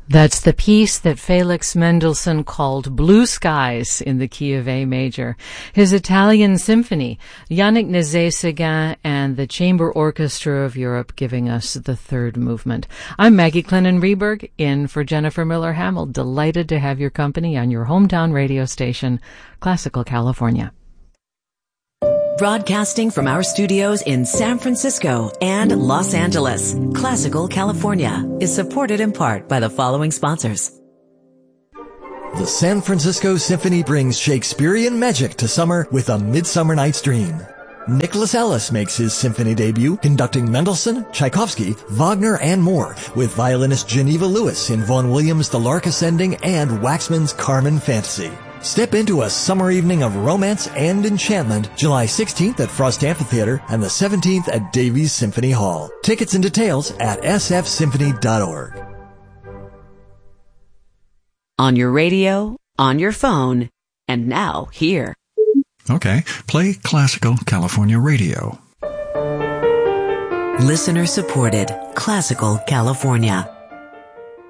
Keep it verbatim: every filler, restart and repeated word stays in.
That's the piece that Felix Mendelssohn called Blue Skies in the key of A major. His Italian Symphony, Yannick Nézet-Séguin and the Chamber Orchestra of Europe giving us the third movement. I'm Maggie Clennon-Reberg, in for Jennifer Miller-Hamill. Delighted to have your company on your hometown radio station, Classical California. Broadcasting from our studios in San Francisco and Los Angeles, Classical California is supported in part by the following sponsors. The San Francisco Symphony brings Shakespearean magic to summer with A Midsummer Night's Dream. Nicholas Ellis makes his symphony debut conducting Mendelssohn, Tchaikovsky, Wagner, and more with violinist Geneva Lewis in Vaughan Williams' The Lark Ascending and Waxman's Carmen Fantasy. Step into a summer evening of romance and enchantment July sixteenth at Frost Amphitheater and the seventeenth at Davies Symphony Hall. Tickets and details at s f symphony dot org. On your radio, on your phone, and now here. Okay, play Classical California Radio. Listener supported Classical California.